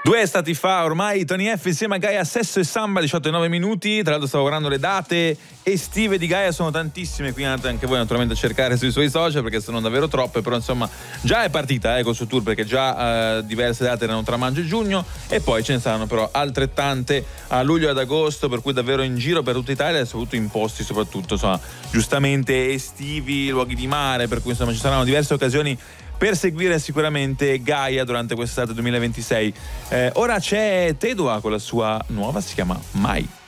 2 estati fa ormai Tony F insieme a Gaia, Sesso e Samba, 18:09. Tra l'altro stavo guardando le date estive di Gaia, sono tantissime, quindi andate anche voi naturalmente a cercare sui suoi social perché sono davvero troppe, però insomma già è partita col suo tour, perché già diverse date erano tra maggio e giugno e poi ce ne saranno però altrettante a luglio e ad agosto, per cui davvero in giro per tutta Italia, soprattutto in posti soprattutto insomma giustamente estivi, luoghi di mare, per cui insomma ci saranno diverse occasioni per seguire sicuramente Gaia durante quest'estate 2026. Ora c'è Tedua con la sua nuova, si chiama Mai.